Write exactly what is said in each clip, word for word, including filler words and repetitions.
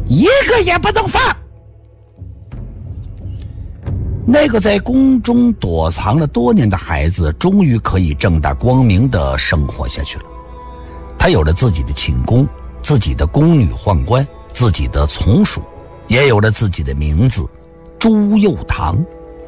一个也不能放。那个在宫中躲藏了多年的孩子，终于可以正大光明地生活下去了。他有了自己的寝宫，自己的宫女宦官，自己的从属，也有了自己的名字朱佑堂。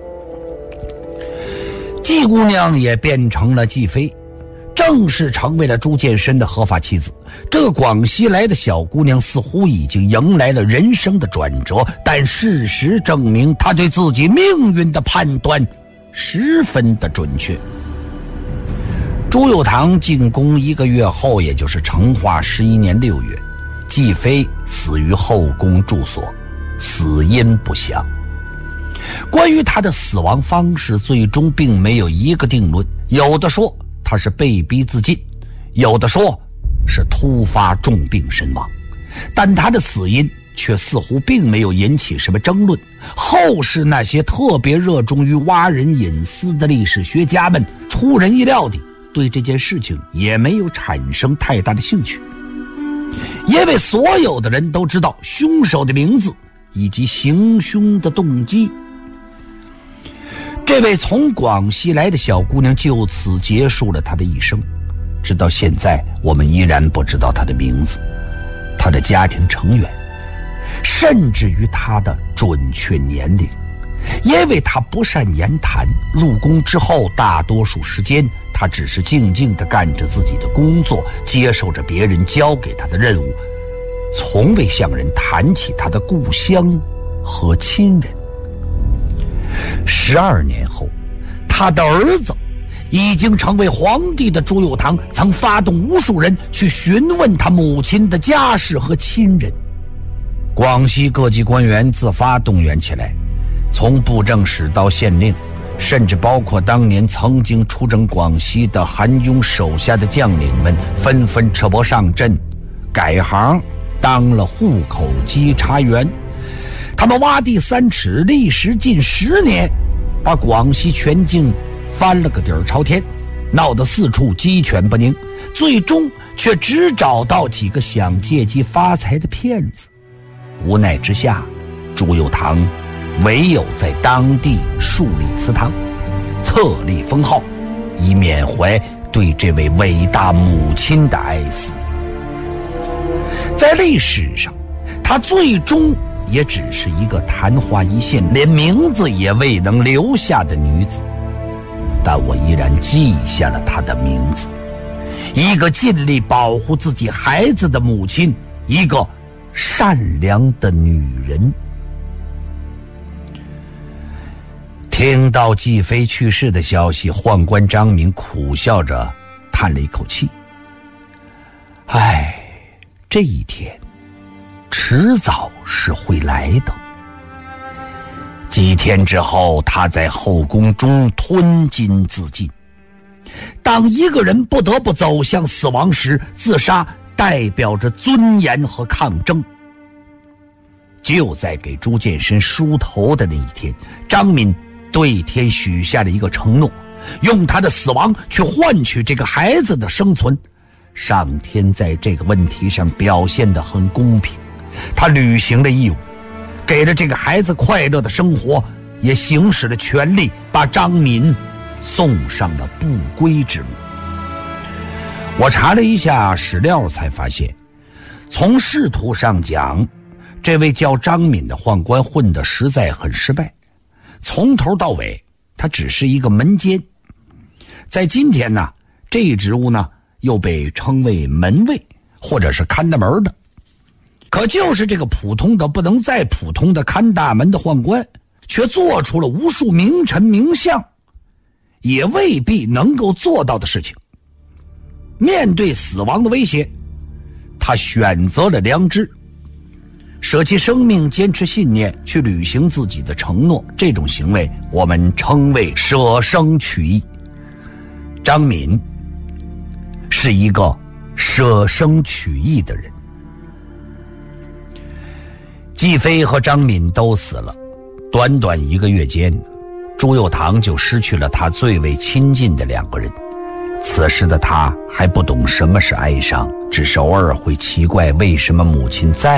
季姑娘也变成了季妃，正式成为了朱见深的合法妻子。这个广西来的小姑娘似乎已经迎来了人生的转折，但事实证明她对自己命运的判断十分的准确。朱佑堂进宫一个月后，也就是成化十一年六月，季妃死于后宫住所，死因不详。关于她的死亡方式，最终并没有一个定论，有的说她是被逼自尽，有的说是突发重病身亡，但她的死因却似乎并没有引起什么争论。后世那些特别热衷于挖人隐私的历史学家们，出人意料地对这件事情也没有产生太大的兴趣，因为所有的人都知道凶手的名字以及行凶的动机。这位从广西来的小姑娘就此结束了她的一生，直到现在我们依然不知道她的名字、她的家庭成员，甚至于她的准确年龄，因为她不善言谈。入宫之后大多数时间她只是静静地干着自己的工作，接受着别人交给她的任务，从未向人谈起她的故乡和亲人。十二年后，他的儿子已经成为皇帝的朱佑堂曾发动无数人去询问他母亲的家事和亲人。广西各级官员自发动员起来，从布政使到县令，甚至包括当年曾经出征广西的韩雍手下的将领们，纷纷赤膊上阵，改行当了户口稽查员。他们挖地三尺，历时近十年，把广西全境翻了个底儿朝天，闹得四处鸡犬不宁，最终却只找到几个想借机发财的骗子。无奈之下，朱佑堂唯有在当地树立祠堂，册立封号，以缅怀对这位伟大母亲的哀思。在历史上，他最终也只是一个昙花一现，连名字也未能留下的女子，但我依然记下了她的名字，一个尽力保护自己孩子的母亲，一个善良的女人。听到季妃去世的消息，宦官张敏苦笑着叹了一口气，唉，这一天迟早是会来的。几天之后，他在后宫中吞金自尽。当一个人不得不走向死亡时，自杀代表着尊严和抗争。就在给朱见深梳头的那一天，张敏对天许下了一个承诺，用他的死亡去换取这个孩子的生存。上天在这个问题上表现得很公平，他履行了义务，给了这个孩子快乐的生活，也行使了权利，把张敏送上了不归之路。我查了一下史料，才发现从仕途上讲，这位叫张敏的宦官混得实在很失败，从头到尾他只是一个门监。在今天呢，这一职务呢又被称为门卫，或者是看大门的。可就是这个普通的不能再普通的看大门的宦官，却做出了无数名臣名相也未必能够做到的事情。面对死亡的威胁，他选择了良知，舍弃生命，坚持信念，去履行自己的承诺。这种行为我们称为舍生取义。张敏是一个舍生取义的人。季妃和张敏都死了，短短一个月间，朱佑堂就失去了他最为亲近的两个人。此时的他还不懂什么是哀伤，只是偶尔会奇怪为什么母亲再